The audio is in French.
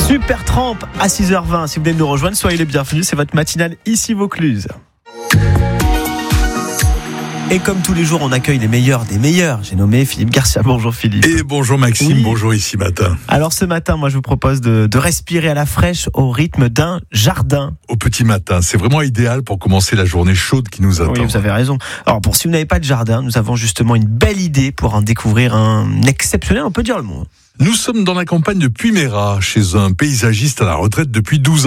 Super Tramp à 6h20. Si vous venez de nous rejoindre, soyez les bienvenus. C'est votre matinale ici Vaucluse. Et comme tous les jours, on accueille les meilleurs des meilleurs. J'ai nommé Philippe Garcia. Bonjour Philippe. Et bonjour Maxime, oui. Bonjour ici matin. Alors ce matin, moi je vous propose de respirer à la fraîche au rythme d'un jardin. Au petit matin, c'est vraiment idéal pour commencer la journée chaude qui nous attend. Oui, vous avez raison. Alors si vous n'avez pas de jardin, nous avons justement une belle idée pour en découvrir un exceptionnel, on peut dire le mot. Nous sommes dans la campagne de Puyméras, chez un paysagiste à la retraite depuis 12 ans.